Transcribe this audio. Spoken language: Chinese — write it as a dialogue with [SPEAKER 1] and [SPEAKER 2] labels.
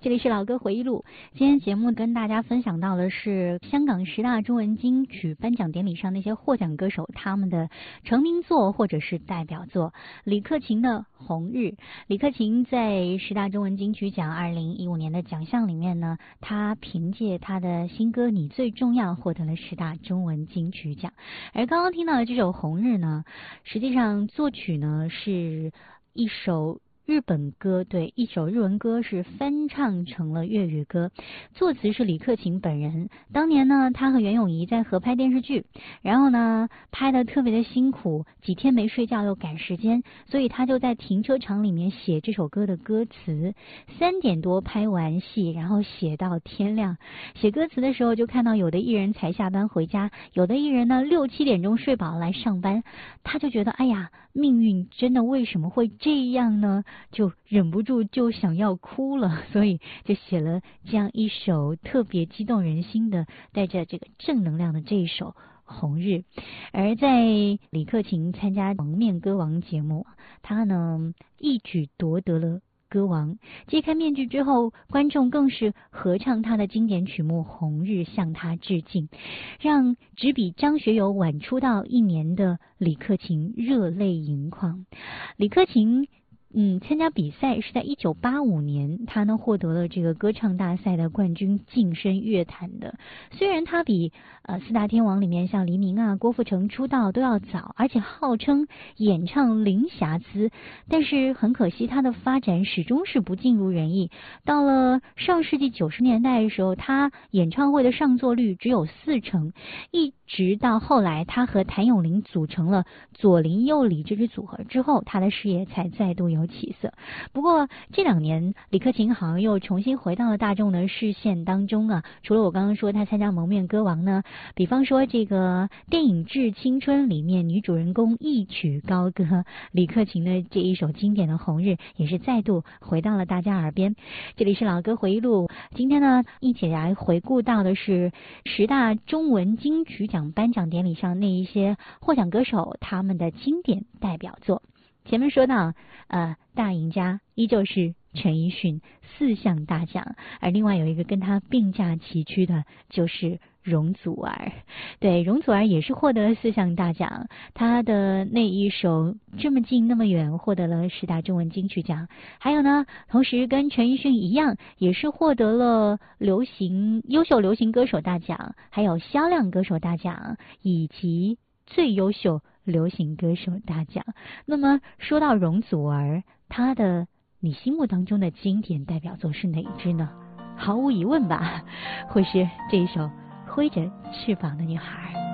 [SPEAKER 1] 这里是老歌回忆录。今天节目跟大家分享到的是香港10大中文金曲颁奖典礼上那些获奖歌手他们的成名作或者是代表作。李克勤的《红日》，李克勤在10大中文金曲奖2015年的奖项里面呢，他凭借他的新歌《你最重要》获得了10大中文金曲奖。而刚刚听到的这首《红日》呢，实际上作曲呢是一首日本歌，对，一首日文歌是翻唱成了粤语歌，作词是李克勤本人。当年呢，他和袁咏仪在合拍电视剧，然后呢，拍的特别的辛苦，几天没睡觉又赶时间，所以他就在停车场里面写这首歌的歌词。3点多拍完戏，然后写到天亮。写歌词的时候就看到有的艺人才下班回家，有的艺人呢6、7点钟睡饱来上班，他就觉得哎呀，命运真的为什么会这样呢？就忍不住就想要哭了，所以就写了这样一首特别激动人心的带着这个正能量的这一首《红日》。而在李克勤参加蒙面歌王节目，他呢一举夺得了歌王。揭开面具之后，观众更是合唱他的经典曲目《红日》向他致敬，让只比张学友晚出道1年的李克勤热泪盈眶。李克勤参加比赛是在1985年，他呢获得了这个歌唱大赛的冠军，晋升乐坛的。虽然他比4大天王里面像黎明啊、郭富城出道都要早，而且号称演唱零瑕疵，但是很可惜他的发展始终是不尽如人意。到了上世纪90年代的时候，他演唱会的上座率只有40%，一直到后来他和谭咏麟组成了左邻右里这支组合之后，他的事业才再度有起色。不过这2年李克勤好像又重新回到了大众的视线当中啊。除了我刚刚说他参加蒙面歌王呢，比方说这个电影《致青春》里面女主人公一曲高歌，李克勤的这一首经典的《红日》也是再度回到了大家耳边。这里是老歌回忆录，今天呢一起来回顾到的是10大中文金曲奖颁奖典礼上那一些获奖歌手他们的经典代表作。前面说到大赢家依旧是陈奕迅4项大奖，而另外有一个跟他并驾齐驱的就是容祖儿。对，容祖儿也是获得了4项大奖，他的那一首这么近那么远获得了10大中文金曲奖。还有呢，同时跟陈奕迅一样，也是获得了优秀流行歌手大奖，还有销量歌手大奖，以及最优秀流行歌手大奖。那么说到容祖儿，她的你心目当中的经典代表作是哪一支呢？毫无疑问吧，会是这一首挥着翅膀的女孩。